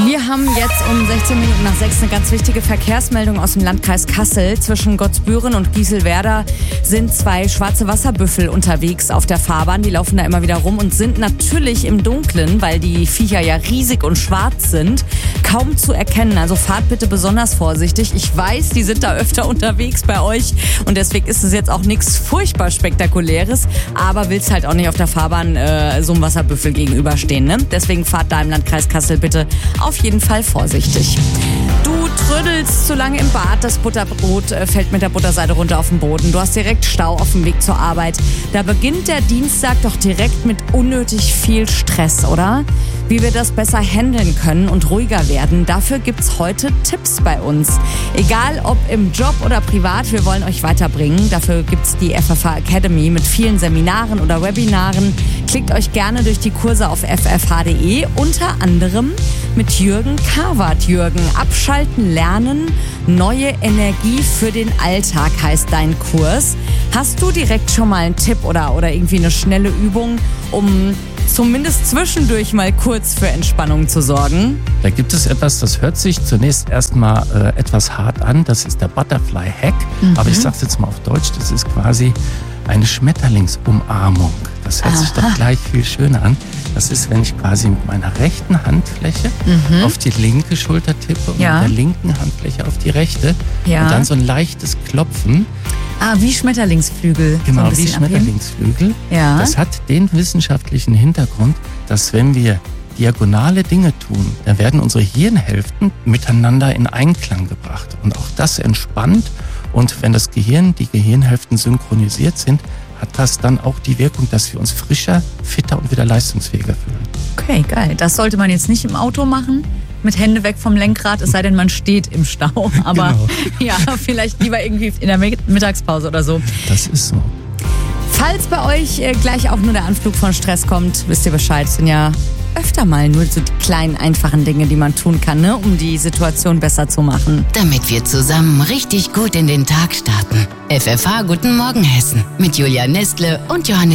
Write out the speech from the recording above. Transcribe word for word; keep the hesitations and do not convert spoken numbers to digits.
Wir haben jetzt um sechzehn Minuten nach sechs eine ganz wichtige Verkehrsmeldung aus dem Landkreis Kassel. Zwischen Gottsbüren und Gieselwerder sind zwei schwarze Wasserbüffel unterwegs auf der Fahrbahn. Die laufen da immer wieder rum und sind natürlich im Dunkeln, weil die Viecher ja riesig und schwarz sind, kaum zu erkennen. Also fahrt bitte besonders vorsichtig. Ich weiß, die sind da öfter unterwegs bei euch und deswegen ist es jetzt auch nichts furchtbar Spektakuläres, aber willst halt auch nicht auf der Fahrbahn äh, so einem Wasserbüffel gegenüberstehen, ne? Deswegen fahrt da im Landkreis Kassel bitte auf jeden Fall vorsichtig. Du trödelst zu lange im Bad, das Butterbrot äh, fällt mit der Butterseite runter auf den Boden. Du hast direkt Stau auf dem Weg zur Arbeit. Da beginnt der Dienstag doch direkt mit unnötig viel Stress, oder? Wie wir das besser handeln können und ruhiger werden, dafür gibt's heute Tipps bei uns. Egal ob im Job oder privat, wir wollen euch weiterbringen. Dafür gibt's die F F H Academy mit vielen Seminaren oder Webinaren. Klickt euch gerne durch die Kurse auf f f h punkt d e, unter anderem mit Jürgen Karwart. Jürgen, abschalten lernen, neue Energie für den Alltag heißt dein Kurs. Hast du direkt schon mal einen Tipp oder, oder irgendwie eine schnelle Übung, um zumindest zwischendurch mal kurz für Entspannung zu sorgen? Da gibt es etwas, das hört sich zunächst erstmal äh, etwas hart an. Das ist der Butterfly Hack. Mhm. Aber ich sag's jetzt mal auf Deutsch, das ist quasi eine Schmetterlingsumarmung. Das hört Aha. sich doch gleich viel schöner an. Das ist, wenn ich quasi mit meiner rechten Handfläche mhm. auf die linke Schulter tippe und ja. mit der linken Handfläche auf die rechte. Ja. Und dann so ein leichtes Klopfen. Ah, wie Schmetterlingsflügel. Genau, so wie Schmetterlingsflügel. Ja. Das hat den wissenschaftlichen Hintergrund, dass wenn wir diagonale Dinge tun, dann werden unsere Hirnhälften miteinander in Einklang gebracht. Und auch das entspannt. Und wenn das Gehirn, die Gehirnhälften synchronisiert sind, hat das dann auch die Wirkung, dass wir uns frischer, fitter und wieder leistungsfähiger fühlen. Okay, geil. Das sollte man jetzt nicht im Auto machen, mit Hände weg vom Lenkrad, es sei denn, man steht im Stau. Aber genau. ja, vielleicht lieber irgendwie in der Mittagspause oder so. Das ist so. Falls bei euch äh, gleich auch nur der Anflug von Stress kommt, wisst ihr Bescheid, sind ja öfter mal nur so die kleinen, einfachen Dinge, die man tun kann, ne, um die Situation besser zu machen. Damit wir zusammen richtig gut in den Tag starten. F F H Guten Morgen Hessen mit Julia Nestle und Johannes